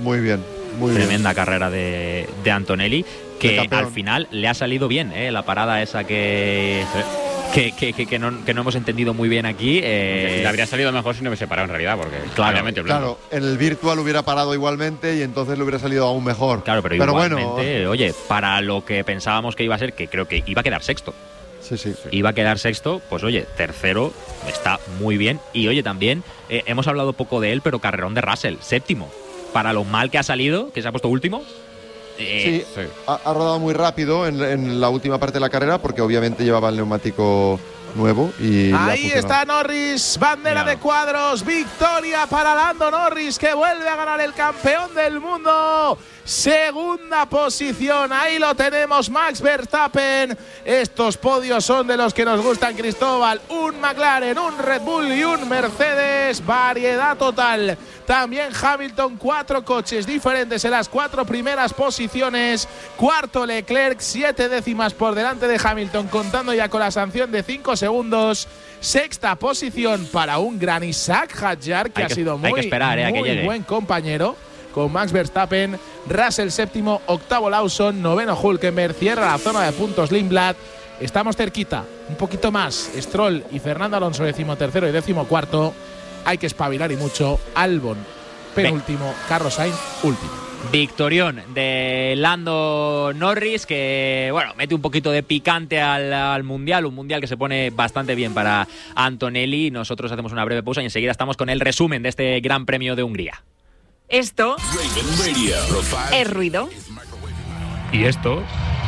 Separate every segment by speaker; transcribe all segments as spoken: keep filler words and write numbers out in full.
Speaker 1: Muy bien, muy
Speaker 2: Tremenda
Speaker 1: bien.
Speaker 2: carrera de, de Antonelli, que al final le ha salido bien, ¿eh? La parada esa que... Que, que, que, que, no, que no hemos entendido muy bien aquí. Eh...
Speaker 3: Le habría salido mejor si no hubiese parado en realidad, porque
Speaker 2: claro,
Speaker 1: claro, en el virtual hubiera parado igualmente y entonces le hubiera salido aún mejor.
Speaker 2: Claro, pero,
Speaker 1: pero
Speaker 2: igualmente,
Speaker 1: bueno,
Speaker 2: oye, para lo que pensábamos que iba a ser, que creo que iba a quedar sexto.
Speaker 1: Sí, sí.
Speaker 2: Iba a quedar sexto, pues oye, tercero, está muy bien. Y oye, también eh, hemos hablado poco de él, pero carrerón de Russell, séptimo. Para lo mal que ha salido, que se ha puesto último.
Speaker 1: Eh, sí, sí. Ha, ha rodado muy rápido en, en la última parte de la carrera porque obviamente llevaba el neumático nuevo y
Speaker 4: ahí está Norris, bandera
Speaker 2: Mira.
Speaker 4: de cuadros, victoria para Lando Norris, que vuelve a ganar el campeón del mundo. Segunda posición, ahí lo tenemos, Max Verstappen. Estos podios son de los que nos gustan, Cristóbal. Un McLaren, un Red Bull y un Mercedes, variedad total. También Hamilton, cuatro coches diferentes en las cuatro primeras posiciones. Cuarto Leclerc, siete décimas por delante de Hamilton, contando ya con la sanción de cinco segundos. Sexta posición para un gran Isaac Hadjar, que,
Speaker 2: que
Speaker 4: ha sido muy,
Speaker 2: hay que esperar, eh, a que
Speaker 4: muy
Speaker 2: llegue.
Speaker 4: buen compañero con Max Verstappen. Russell séptimo, octavo Lawson, noveno Hülkenberg, cierra la zona de puntos Lindblad. Estamos cerquita, un poquito más. Stroll y Fernando Alonso decimotercero y decimocuarto. Hay que espabilar y mucho. Albon penúltimo, Carlos Sainz último.
Speaker 2: Victorión de Lando Norris, que bueno, mete un poquito de picante al, al Mundial, un Mundial que se pone bastante bien para Antonelli. Nosotros hacemos una breve pausa y enseguida estamos con el resumen de este Gran Premio de Hungría.
Speaker 5: Esto es ruido.
Speaker 6: Y esto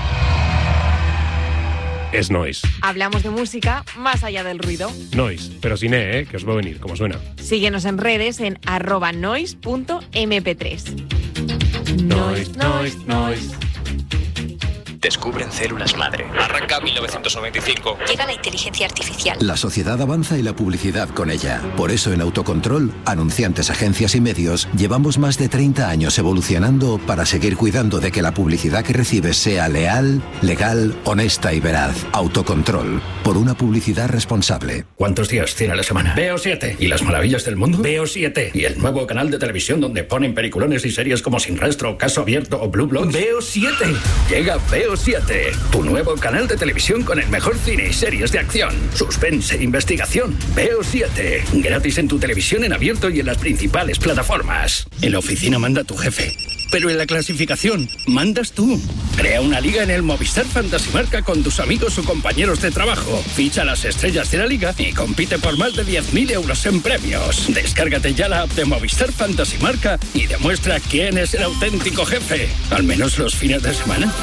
Speaker 6: es noise.
Speaker 5: Hablamos de música más allá del ruido.
Speaker 6: Noise, pero sin E, ¿eh? Que os va a venir, como suena.
Speaker 5: Síguenos en redes en arroba noise punto eme pe tres.
Speaker 6: Noise, noise, noise.
Speaker 7: Descubren células madre. Arranca mil novecientos noventa y cinco.
Speaker 8: Llega la inteligencia artificial.
Speaker 9: La sociedad avanza y la publicidad con ella. Por eso en Autocontrol, anunciantes, agencias y medios, llevamos más de treinta años evolucionando para seguir cuidando de que la publicidad que recibes sea leal, legal, honesta y veraz. Autocontrol, por una publicidad responsable.
Speaker 10: ¿Cuántos días tiene la semana? Veo siete. ¿Y las maravillas del mundo? Veo siete. ¿Y el nuevo canal de televisión donde ponen peliculones y series como Sin Rastro, Caso Abierto o Blue Bloods? Veo siete. Llega Veo siete, tu nuevo canal de televisión con el mejor cine y series de acción, suspense e investigación. Veo siete, gratis en tu televisión en abierto y en las principales plataformas. En la oficina manda tu jefe, pero en la clasificación mandas tú. Crea una liga en el Movistar Fantasy Marca con tus amigos o compañeros de trabajo. Ficha las estrellas de la liga y compite por más de diez mil euros en premios. Descárgate ya la app de Movistar Fantasy Marca y demuestra quién es el auténtico jefe, al menos los fines de semana.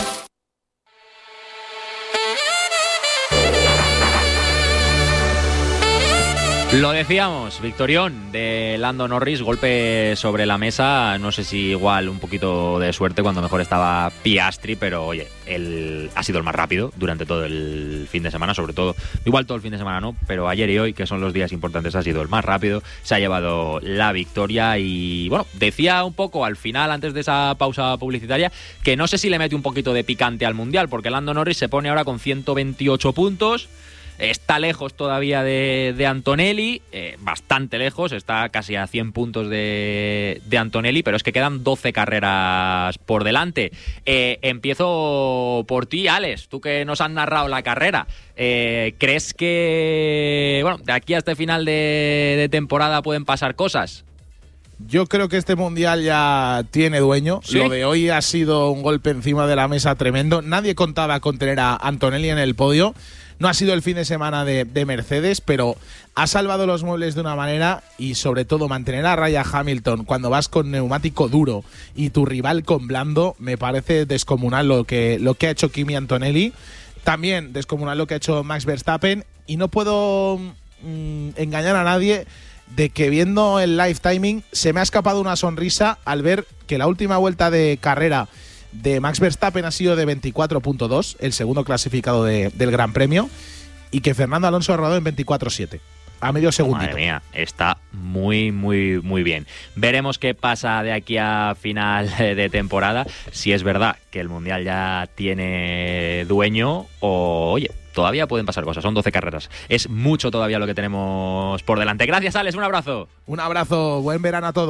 Speaker 2: Lo decíamos, victorión de Lando Norris, golpe sobre la mesa, no sé si igual un poquito de suerte cuando mejor estaba Piastri, pero oye, él ha sido el más rápido durante todo el fin de semana, sobre todo, igual todo el fin de semana no, pero ayer y hoy, que son los días importantes, ha sido el más rápido, se ha llevado la victoria y bueno, decía un poco al final, antes de esa pausa publicitaria, que no sé si le mete un poquito de picante al Mundial, porque Lando Norris se pone ahora con ciento veintiocho puntos. Está lejos todavía de, de Antonelli, eh, bastante lejos, está casi a cien puntos de, de Antonelli, pero es que quedan doce carreras por delante. Eh, empiezo por ti, Alex, tú que nos has narrado la carrera. Eh, ¿Crees que bueno, de aquí a este final de, de temporada pueden pasar cosas?
Speaker 4: Yo creo que este Mundial ya tiene dueño.
Speaker 2: ¿Sí?
Speaker 4: Lo de hoy ha sido un golpe encima de la mesa tremendo. Nadie contaba con tener a Antonelli en el podio. No ha sido el fin de semana de, de Mercedes, pero ha salvado los muebles de una manera y sobre todo mantener a raya Hamilton cuando vas con neumático duro y tu rival con blando, me parece descomunal lo que, lo que ha hecho Kimi Antonelli. También descomunal lo que ha hecho Max Verstappen y no puedo mmm, engañar a nadie de que viendo el live timing se me ha escapado una sonrisa al ver que la última vuelta de carrera de Max Verstappen ha sido de veinticuatro punto dos, el segundo clasificado de, del Gran Premio, y que Fernando Alonso ha rodado en veinticuatro siete, a medio segundito.
Speaker 2: Madre mía, está muy, muy, muy bien. Veremos qué pasa de aquí a final de temporada, si es verdad que el Mundial ya tiene dueño o, oye, todavía pueden pasar cosas, son doce carreras. Es mucho todavía lo que tenemos por delante. Gracias, Alex, un abrazo.
Speaker 4: Un abrazo, buen verano a todos.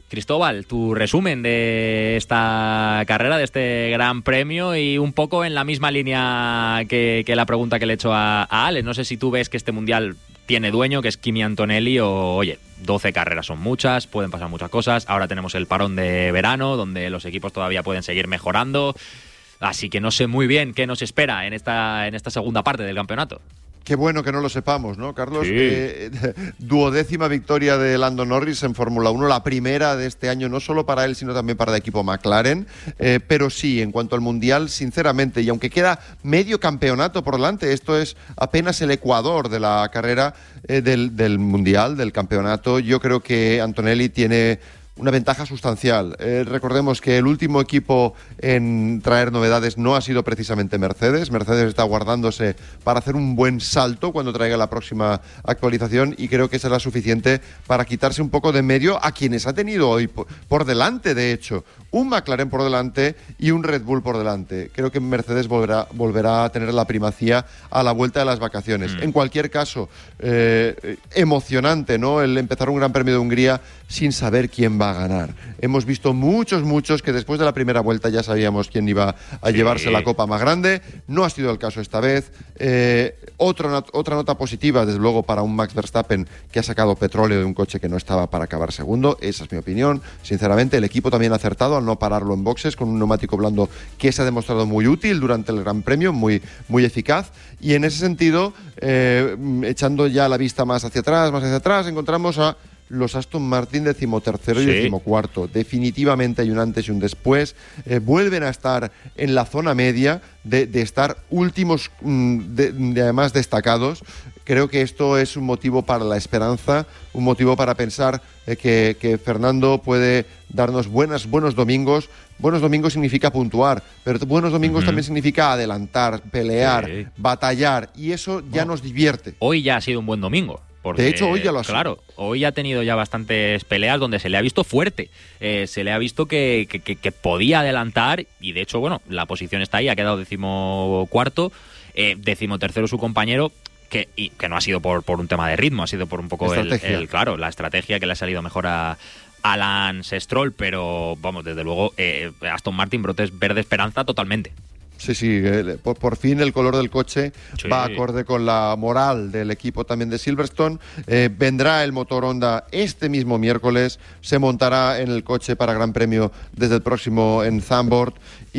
Speaker 2: Cristóbal, tu resumen de esta carrera, de este Gran Premio, y un poco en la misma línea que, que la pregunta que le he hecho a, a Alex. No sé si tú ves que este Mundial tiene dueño, que es Kimi Antonelli, o oye, doce carreras son muchas, pueden pasar muchas cosas. Ahora tenemos el parón de verano, donde los equipos todavía pueden seguir mejorando. Así que no sé muy bien qué nos espera en esta, en esta segunda parte del campeonato.
Speaker 1: Qué bueno que no lo sepamos, ¿no, Carlos?
Speaker 2: Sí.
Speaker 1: Eh, duodécima victoria de Lando Norris en Fórmula uno, la primera de este año, no solo para él, sino también para el equipo McLaren. Eh, pero sí, en cuanto al Mundial, sinceramente, y aunque queda medio campeonato por delante, esto es apenas el ecuador de la carrera eh, del, del Mundial, del campeonato, yo creo que Antonelli tiene una ventaja sustancial. Eh, recordemos que el último equipo en traer novedades no ha sido precisamente Mercedes. Mercedes está guardándose para hacer un buen salto cuando traiga la próxima actualización, y creo que será suficiente para quitarse un poco de medio a quienes ha tenido hoy por, por delante, de hecho. Un McLaren por delante y un Red Bull por delante. Creo que Mercedes volverá, volverá a tener la primacía a la vuelta de las vacaciones. Mm. En cualquier caso, eh, emocionante, ¿no?, el empezar un Gran Premio de Hungría sin saber quién va a ganar. Hemos visto muchos, muchos que después de la primera vuelta ya sabíamos quién iba a sí. llevarse la copa más grande. No ha sido el caso esta vez. Eh, otro, otra nota positiva, desde luego, para un Max Verstappen que ha sacado petróleo de un coche que no estaba para acabar segundo. Esa es mi opinión. Sinceramente, el equipo también ha acertado al no pararlo en boxes con un neumático blando que se ha demostrado muy útil durante el Gran Premio, muy, muy eficaz. Y en ese sentido, eh, echando ya la vista más hacia atrás, más hacia atrás, encontramos a los Aston Martin decimotercero y
Speaker 2: sí.
Speaker 1: decimocuarto. Definitivamente hay un antes y un después. Eh, vuelven a estar en la zona media de, de estar últimos, de, de además destacados. Creo que esto es un motivo para la esperanza, un motivo para pensar eh, que, que Fernando puede darnos buenas, buenos domingos. Buenos domingos significa puntuar, pero buenos domingos uh-huh. también significa adelantar, pelear, sí. batallar, y eso ya no. nos divierte.
Speaker 2: Hoy ya ha sido un buen domingo. Porque,
Speaker 1: de hecho, hoy ya lo ha sido.
Speaker 2: Claro, hoy ha tenido ya bastantes peleas donde se le ha visto fuerte. Eh, se le ha visto que, que, que, que podía adelantar, y de hecho, bueno, la posición está ahí, ha quedado decimocuarto, eh, decimotercero su compañero, que, y, que no ha sido por, por un tema de ritmo, ha sido por un poco el, el, claro, la estrategia que le ha salido mejor a a Lance Stroll, pero vamos, desde luego, eh, Aston Martin, brotes verde esperanza totalmente.
Speaker 1: Sí, sí, eh, por, por fin el color del coche sí. va acorde con la moral del equipo también de Silverstone. Eh, vendrá el motor Honda este mismo miércoles, se montará en el coche para Gran Premio desde el próximo en Zandvoort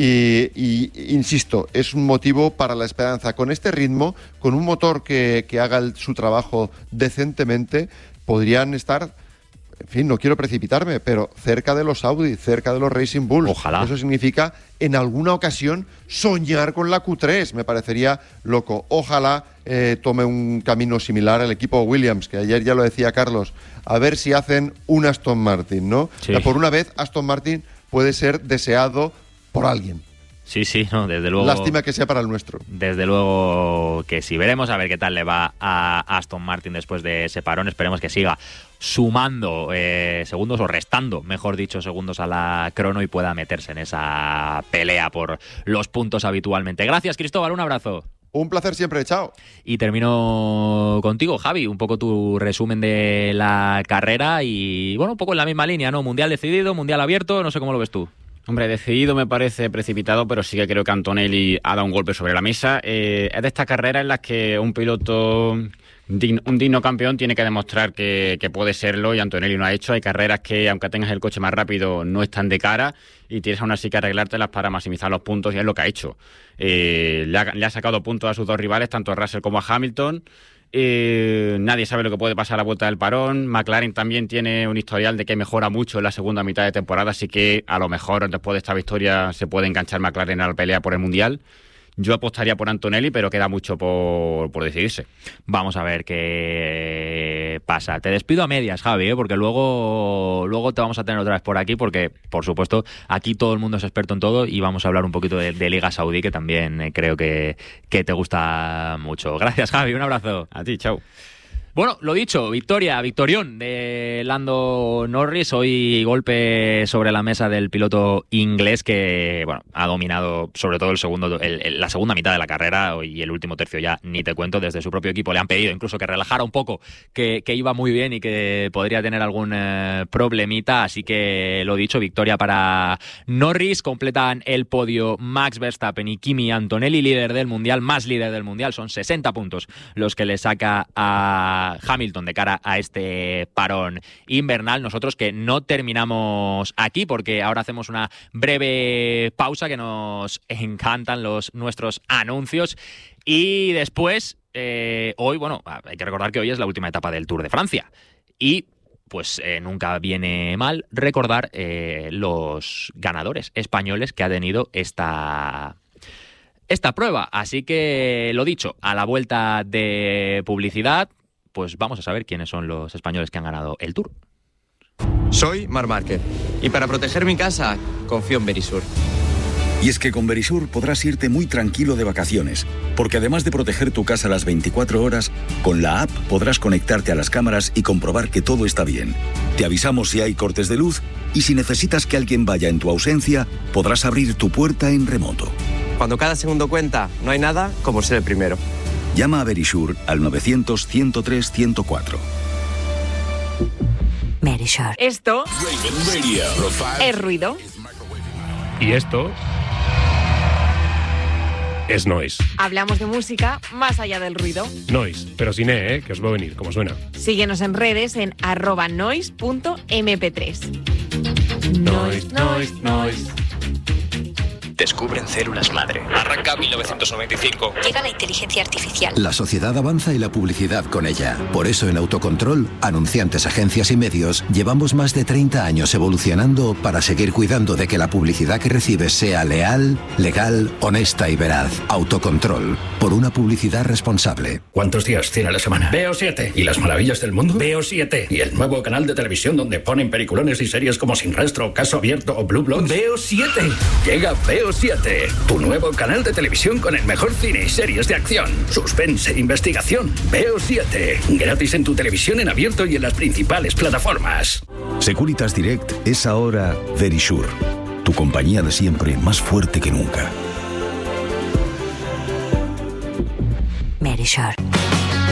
Speaker 1: y, y insisto, es un motivo para la esperanza. Con este ritmo, con un motor que, que haga el, su trabajo decentemente, podrían estar... En fin, no quiero precipitarme, pero cerca de los Audi, cerca de los Racing Bulls.
Speaker 2: Ojalá.
Speaker 1: Eso significa, en alguna ocasión, soñar con la Q tres. Me parecería loco. Ojalá eh, tome un camino similar al equipo Williams, que ayer ya lo decía Carlos. A ver si hacen un Aston Martin, ¿no?
Speaker 2: Sí.
Speaker 1: Por una vez, Aston Martin puede ser deseado por alguien.
Speaker 2: Sí, sí, no, desde luego.
Speaker 1: Lástima que sea para el nuestro.
Speaker 2: Desde luego que sí. Veremos a ver qué tal le va a Aston Martin después de ese parón. Esperemos que siga sumando eh, segundos, o restando, mejor dicho, segundos a la crono, y pueda meterse en esa pelea por los puntos habitualmente. Gracias, Cristóbal, un abrazo.
Speaker 1: Un placer siempre, chao.
Speaker 2: Y termino contigo, Javi, un poco tu resumen de la carrera y, bueno, un poco en la misma línea, ¿no? Mundial decidido, mundial abierto, no sé cómo lo ves tú.
Speaker 3: Hombre, decidido me parece precipitado, pero sí que creo que Antonelli ha dado un golpe sobre la mesa. Eh, es de estas carreras en las que un piloto, digno, un digno campeón, tiene que demostrar que, que puede serlo, y Antonelli lo ha hecho. Hay carreras que, aunque tengas el coche más rápido, no están de cara y tienes aún así que arreglártelas para maximizar los puntos, y es lo que ha hecho. Eh, le, ha, le ha sacado puntos a sus dos rivales, tanto a Russell como a Hamilton. Eh, nadie sabe lo que puede pasar a la vuelta del parón. McLaren también tiene un historial de que mejora mucho en la segunda mitad de temporada, así que a lo mejor después de esta victoria se puede enganchar McLaren a la pelea por el Mundial. Yo apostaría por Antonelli, pero queda mucho por, por decidirse.
Speaker 2: Vamos a ver qué pasa. Te despido a medias, Javi, ¿eh? porque luego, luego te vamos a tener otra vez por aquí, porque, por supuesto, aquí todo el mundo es experto en todo, y vamos a hablar un poquito de, de Liga Saudí, que también eh, creo que, que te gusta mucho. Gracias, Javi, un abrazo.
Speaker 3: A ti, chao.
Speaker 2: Bueno, lo dicho, victoria, victorión de Lando Norris. Hoy golpe sobre la mesa del piloto inglés que, bueno, ha dominado sobre todo el segundo, el, el, la segunda mitad de la carrera y el último tercio ya ni te cuento. Desde su propio equipo le han pedido incluso que relajara un poco, que, que iba muy bien y que podría tener algún eh, problemita. Así que lo dicho, victoria para Norris. Completan el podio Max Verstappen y Kimi Antonelli, líder del Mundial, más líder del Mundial. Son sesenta puntos los que le saca a Hamilton de cara a este parón invernal. Nosotros que no terminamos aquí porque ahora hacemos una breve pausa, que nos encantan los nuestros anuncios, y después eh, hoy, bueno, hay que recordar que hoy es la última etapa del Tour de Francia y pues eh, nunca viene mal recordar eh, los ganadores españoles que ha tenido esta esta prueba. Así que lo dicho, a la vuelta de publicidad, pues vamos a saber quiénes son los españoles que han ganado el Tour.
Speaker 8: Soy Marc Márquez y para proteger mi casa confío en Verisur.
Speaker 11: Y es que con Verisur podrás irte muy tranquilo de vacaciones, porque además de proteger tu casa las veinticuatro horas, con la app podrás conectarte a las cámaras y comprobar que todo está bien. Te avisamos si hay cortes de luz y si necesitas que alguien vaya en tu ausencia, podrás abrir tu puerta en remoto.
Speaker 8: Cuando cada segundo cuenta, no hay nada como ser el primero.
Speaker 11: Llama a Verisur al novecientos, ciento tres, ciento cuatro.
Speaker 5: Verisur. Esto es ruido.
Speaker 6: Y esto es Noise.
Speaker 5: Hablamos de música más allá del ruido.
Speaker 6: Noise, pero sin E, ¿eh? Que os va a venir, como suena.
Speaker 5: Síguenos en redes en arroba noise punto eme pe tres.
Speaker 7: Noise, noise, noise. Descubren células madre. Arranca mil novecientos noventa y cinco.
Speaker 12: Llega la inteligencia artificial.
Speaker 9: La sociedad avanza y la publicidad con ella. Por eso en Autocontrol, anunciantes, agencias y medios, llevamos más de treinta años evolucionando para seguir cuidando de que la publicidad que recibes sea leal, legal, honesta y veraz. Autocontrol, por una publicidad responsable.
Speaker 10: ¿Cuántos días tiene la semana? Veo siete. ¿Y las maravillas del mundo? Veo siete. ¿Y el nuevo canal de televisión donde ponen peliculones y series como Sin Rastro, Caso Abierto o Blue Bloods? Veo siete. Llega Veo siete, tu nuevo canal de televisión con el mejor cine y series de acción, suspense e investigación. Veo siete, gratis en tu televisión en abierto y en las principales plataformas.
Speaker 11: Securitas Direct es ahora Verisur, tu compañía de siempre más fuerte que nunca.
Speaker 12: Verisur.